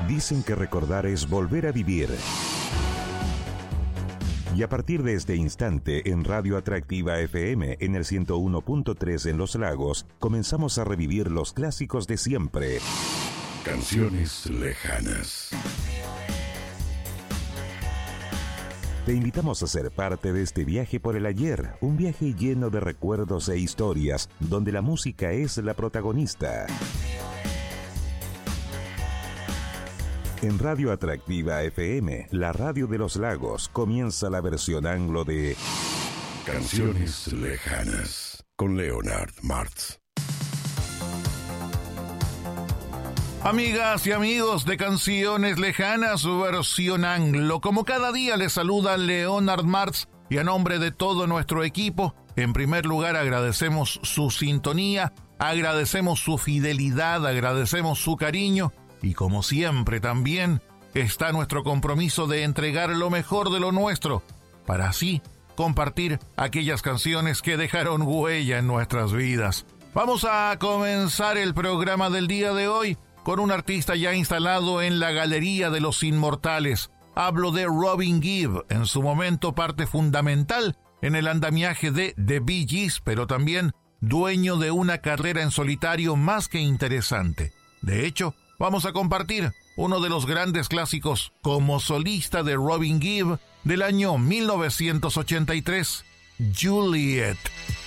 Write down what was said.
Dicen que recordar es volver a vivir. Y a partir de este instante, en Radio Atractiva FM, en el 101.3 en Los Lagos, comenzamos a revivir los clásicos de siempre. Canciones lejanas. Te invitamos a ser parte de este viaje por el ayer, un viaje lleno de recuerdos e historias, donde la música es la protagonista. En Radio Atractiva FM, la radio de Los Lagos, comienza la versión anglo de Canciones lejanas, con Leonard Martz. Amigas y amigos de Canciones Lejanas, versión anglo. Como cada día les saluda Leonard Martz y a nombre de todo nuestro equipo, en primer lugar agradecemos su sintonía, agradecemos su fidelidad, agradecemos su cariño y como siempre también está nuestro compromiso de entregar lo mejor de lo nuestro para así compartir aquellas canciones que dejaron huella en nuestras vidas. Vamos a comenzar el programa del día de hoy con un artista ya instalado en la galería de los inmortales. Hablo de Robin Gibb, en su momento parte fundamental en el andamiaje de The Bee Gees, pero también dueño de una carrera en solitario más que interesante. De hecho, vamos a compartir uno de los grandes clásicos como solista de Robin Gibb del año 1983, Juliet.